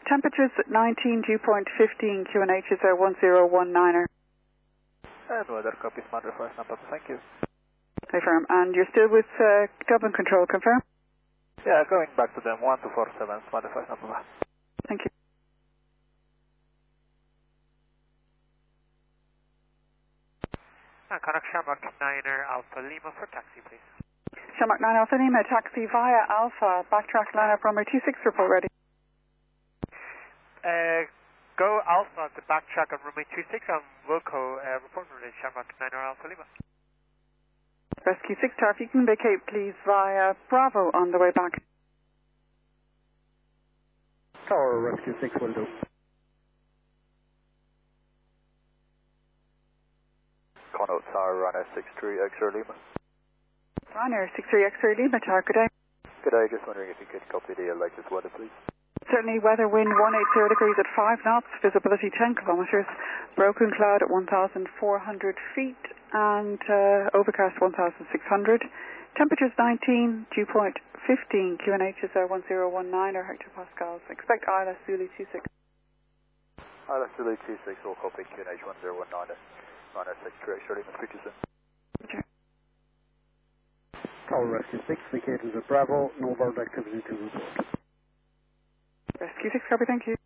Temperatures at 19, dew point 15, QNH is 1019er. And weather copy, smart reference number, thank you. Confirm. And you're still with Dublin Control, confirm? Yeah, going back to them, 1247, smart reference number. Thank you. Contact Shamrock 9er Alpha Lima for taxi, please. Shamrock 9 Alpha Lima, taxi via Alpha, backtrack line up runway 26, report ready. Go Alpha to backtrack on runway 26 on Wilco, report ready, Shamrock 9er Alpha Lima. Rescue 6 Tower, if you can vacate please via Bravo on the way back. Tower, Rescue 6 will do. Connote Tower, Ryanair 63 X-Ray Lima. Ryanair 63 X-Ray Lima, Tower, good day. Good day, just wondering if you could copy the latest weather, please. Certainly, weather wind 180 degrees at 5 knots, visibility 10 kilometres, broken cloud at 1,400 feet, and overcast 1,600. Temperatures 19, dew point 15, QNH is 1019 or hectopascals. Expect ILS Zulu 26. ILS Zulu 26, all copy, QNH 1019, Ryanair 63 X-Ray Lima, speak to you soon. Okay. Tower, Rescue 6, vacating to Bravo, no bird activity to report. Rescue 6, copy, thank you.